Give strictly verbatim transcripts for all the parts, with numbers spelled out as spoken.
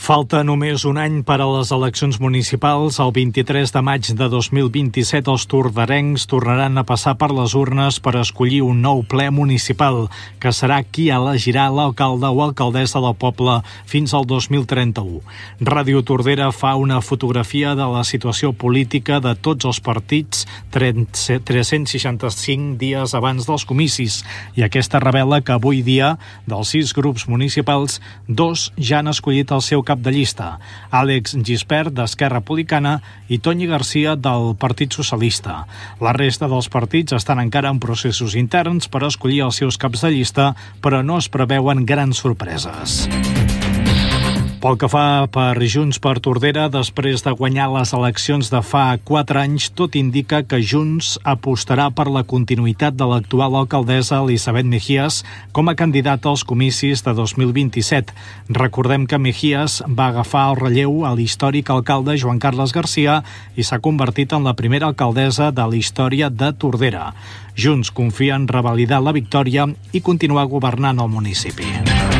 Falta només un any per a les eleccions municipals. El vint-i-tres de maig de dos mil vint-i-set els tordarencs tornaran a passar per les urnes per escollir un nou ple municipal, que serà qui elegirà l'alcalde o alcaldessa del poble fins al dos mil trenta-u. Ràdio Tordera fa una fotografia de la situació política de tots els partits tres-cents seixanta-cinc dies abans dels comicis, i aquesta revela que avui dia, dels sis grups municipals, dos ja han escollit el seu cap de llista, Àlex Gispert, d'Esquerra Republicana, i Toni Garcia, del Partit Socialista. La resta dels partits estan encara en processos interns per escollir els seus caps de llista, però no es preveuen grans sorpreses. Pel que fa per Junts per Tordera, després de guanyar les eleccions de fa quatre anys, tot indica que Junts apostarà per la continuïtat de l'actual alcaldessa Elisabet Mejías com a candidata als comicis de dos mil vint-i-set. Recordem que Mejías va agafar el relleu a l'històric alcalde Joan Carles Garcia i s'ha convertit en la primera alcaldessa de la història de Tordera. Junts confia en revalidar la victòria i continuar governant el municipi.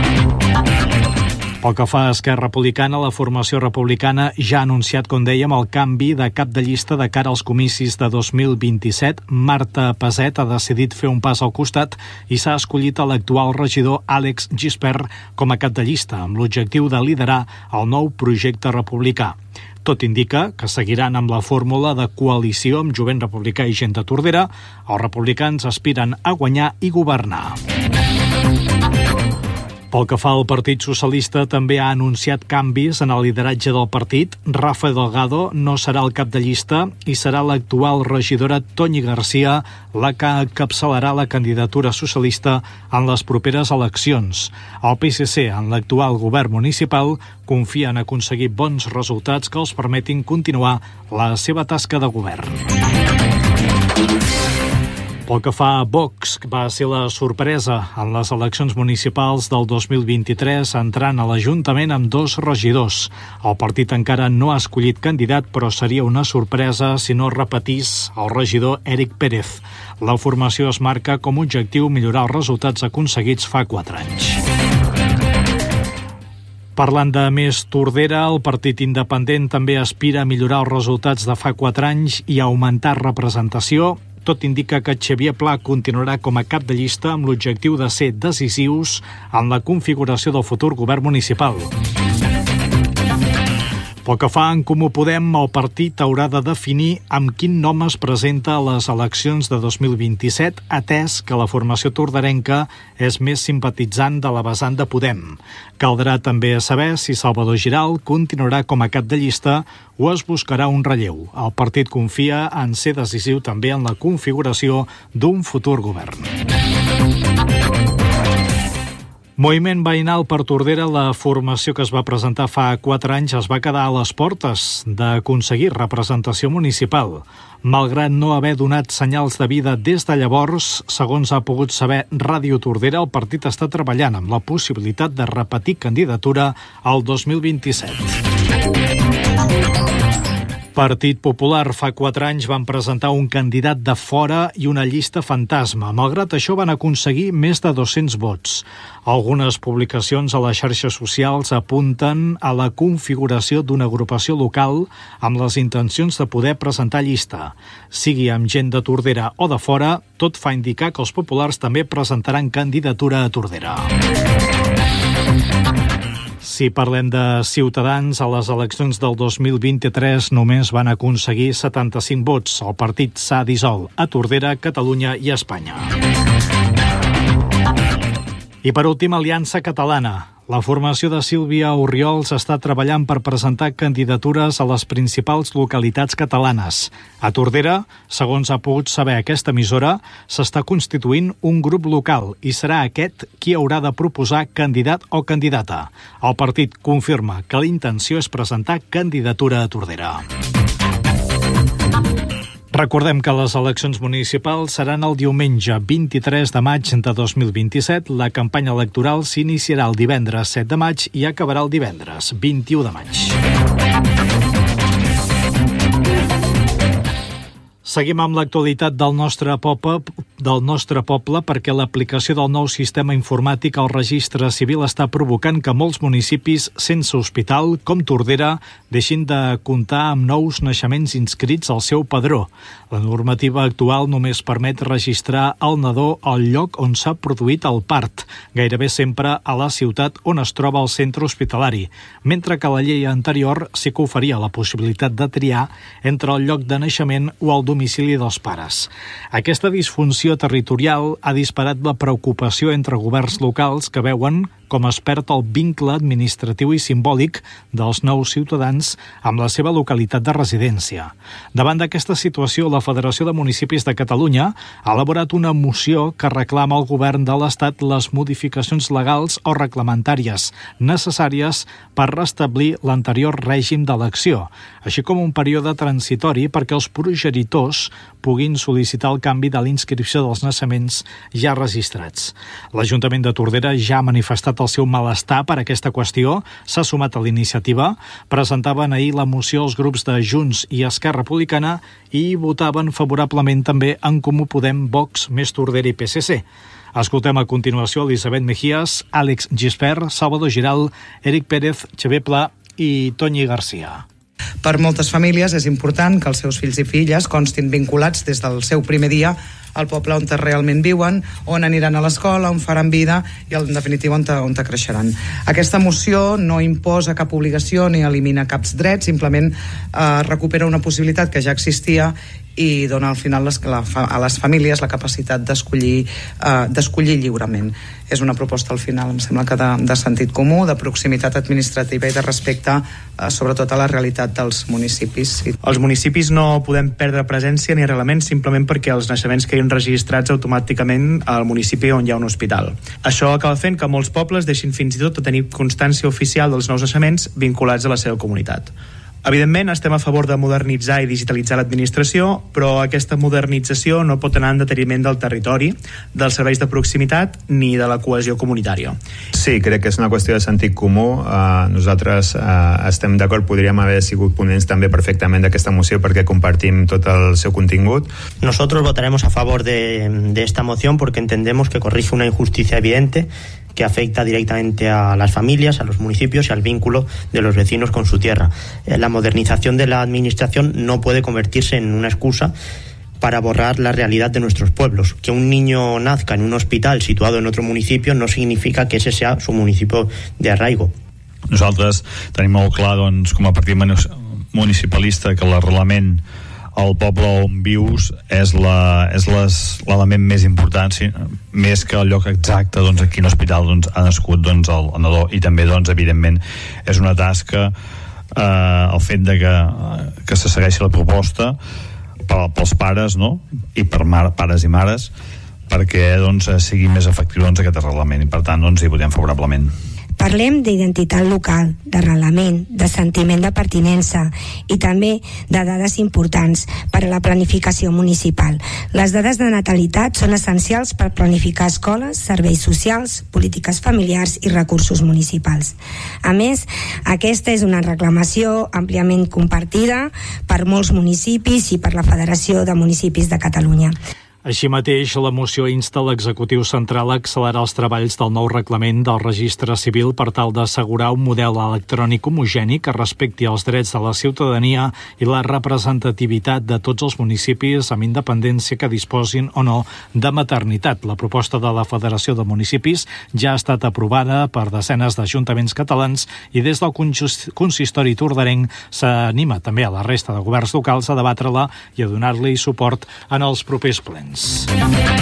Pel que fa a Esquerra Republicana, la formació republicana ja ha anunciat, com dèiem, el canvi de cap de llista de cara als comicis de dos mil vint-i-set. Marta Peset ha decidit fer un pas al costat i s'ha escollit a l'actual regidor Àlex Gispert com a cap de llista, amb l'objectiu de liderar el nou projecte republicà. Tot indica que seguiran amb la fórmula de coalició amb Jovent Republicà i Gent de Tordera. Els republicans aspiren a guanyar i governar. Pel que fa al Partit Socialista, també ha anunciat canvis en el lideratge del partit. Rafa Delgado no serà el cap de llista i serà l'actual regidora Toni Garcia la que encapçalarà la candidatura socialista en les properes eleccions. El P S C, en l'actual govern municipal, confia en aconseguir bons resultats que els permetin continuar la seva tasca de govern. Pel que fa a Vox, va ser la sorpresa en les eleccions municipals del dos mil vint-i-tres, entrant a l'Ajuntament amb dos regidors. El partit encara no ha escollit candidat, però seria una sorpresa si no repetís el regidor Eric Pérez. La formació es marca com a objectiu millorar els resultats aconseguits fa quatre anys. Parlant de més Tordera, el Partit Independent també aspira a millorar els resultats de fa quatre anys i a augmentar representació. Tot indica que Xavier Pla continuarà com a cap de llista amb l'objectiu de ser decisius en la configuració del futur govern municipal. Pel que fa a En Comú Podem, el partit haurà de definir amb quin nom es presenta a les eleccions de dos mil vint-i-set, atès que la formació tordarenca és més simpatitzant de la vessant de Podem. Caldrà també saber si Salvador Giral continuarà com a cap de llista o es buscarà un relleu. El partit confia en ser decisiu també en la configuració d'un futur govern. Moviment Veïnal per Tordera, la formació que es va presentar fa quatre anys, es va quedar a les portes d'aconseguir representació municipal. Malgrat no haver donat senyals de vida des de llavors, segons ha pogut saber Ràdio Tordera, el partit està treballant amb la possibilitat de repetir candidatura al dos mil vint-i-set. Partit Popular, fa quatre anys van presentar un candidat de fora i una llista fantasma. Malgrat això van aconseguir més de dos-cents vots. Algunes publicacions a les xarxes socials apunten a la configuració d'una agrupació local amb les intencions de poder presentar llista. Sigui amb gent de Tordera o de fora, tot fa indicar que els populars també presentaran candidatura a Tordera. Si parlem de Ciutadans, a les eleccions del dos mil vint-i-tres només van aconseguir setanta-cinc vots. El partit s'ha dissolt a Tordera, Catalunya i Espanya. I per últim, Aliança Catalana. La formació de Sílvia Orriols està treballant per presentar candidatures a les principals localitats catalanes. A Tordera, segons ha pogut saber aquesta emissora, s'està constituint un grup local i serà aquest qui haurà de proposar candidat o candidata. El partit confirma que la intenció és presentar candidatura a Tordera. Recordem que les eleccions municipals seran el diumenge vint-i-tres de maig de dos mil vint-i-set. La campanya electoral s'iniciarà el divendres set de maig i acabarà el divendres vint-i-u de maig. Seguim amb l'actualitat del nostre poble, del nostre poble perquè l'aplicació del nou sistema informàtic al registre civil està provocant que molts municipis sense hospital, com Tordera, deixin de comptar amb nous naixements inscrits al seu padró. La normativa actual només permet registrar el nadó al lloc on s'ha produït el part, gairebé sempre a la ciutat on es troba el centre hospitalari, mentre que la llei anterior sí que oferia la possibilitat de triar entre el lloc de naixement o el domicili dels pares. Aquesta disfunció territorial ha disparat la preocupació entre governs locals que veuen com es perd el vincle administratiu i simbòlic dels nous ciutadans amb la seva localitat de residència. Davant d'aquesta situació, la Federació de Municipis de Catalunya ha elaborat una moció que reclama al govern de l'Estat les modificacions legals o reglamentàries necessàries per restablir l'anterior règim d'elecció, així com un període transitori perquè els progenitors puguin sol·licitar el canvi de l'inscripció dels naixements ja registrats. L'Ajuntament de Tordera ja ha manifestat el seu malestar per aquesta qüestió, s'ha sumat a l'iniciativa, presentaven ahir la moció als grups de Junts i Esquerra Republicana i votaven favorablement també en Comú Podem, Vox, Més Tordera i P S C. Escoltem a continuació Elisabet Mejías, Àlex Gispert, Salvador Giral, Eric Pérez, Xavier Pla i Toñi Garcia. Per moltes famílies és important que els seus fills i filles constin vinculats des del seu primer dia al poble on realment viuen, on aniran a l'escola, on faran vida i, en definitiva, on, on creixeran. Aquesta moció no imposa cap obligació ni elimina caps drets, simplement eh, recupera una possibilitat que ja existia i dona al final les, la, a les famílies la capacitat d'escollir eh, d'escollir lliurement. És una proposta al final, em sembla que de, de sentit comú, de proximitat administrativa i de respecte eh, sobretot a la realitat dels municipis. Els municipis no podem perdre presència ni arrelament simplement perquè els naixements quedin registrats automàticament al municipi on hi ha un hospital. Això acaba fent que molts pobles deixin fins i tot de tenir constància oficial dels nous naixements vinculats a la seva comunitat. Evidentment, estem a favor de modernitzar i digitalitzar l'administració, però aquesta modernització no pot anar en detriment del territori, dels serveis de proximitat ni de la cohesió comunitària. Sí, crec que és una qüestió de sentit comú. Uh, nosaltres uh, estem d'acord, podríem haver sigut ponents també perfectament d'aquesta moció perquè compartim tot el seu contingut. Nosotros votaremos a favor de, de esta moción porque entendemos que corrige una injusticia evidente que afecta directamente a las familias, a los municipios y al vínculo de los vecinos con su tierra. La modernización de la administración no puede convertirse en una excusa para borrar la realidad de nuestros pueblos. Que un niño nazca en un hospital situado en otro municipio no significa que ese sea su municipio de arraigo. Nosaltres tenim molt clar, doncs, com a partit municipalista, que l'arrelament al poble on vius és la, és les, l'element més important, sí, més que el lloc exacte, doncs, a quin hospital doncs, ha nascut doncs, el, el nadó, i també doncs, evidentment és una tasca eh, el fet de que, que se segueixi la proposta per, pels pares, no? I per mar, pares i mares, perquè doncs, sigui més efectiu doncs, aquest arrelament, i per tant doncs, hi votem favorablement. Parlem d'identitat local, d'arrelament, de sentiment de pertinença i també de dades importants per a la planificació municipal. Les dades de natalitat són essencials per planificar escoles, serveis socials, polítiques familiars i recursos municipals. A més, aquesta és una reclamació àmpliament compartida per molts municipis i per la Federació de Municipis de Catalunya. Així mateix, la moció insta l'executiu central a accelerar els treballs del nou reglament del registre civil per tal d'assegurar un model electrònic homogeni que respecti els drets de la ciutadania i la representativitat de tots els municipis amb independència que disposin o no de maternitat. La proposta de la Federació de Municipis ja ha estat aprovada per desenes d'ajuntaments catalans i des del consistori torderenc s'anima també a la resta de governs locals a debatre-la i a donar-li suport en els propers plens.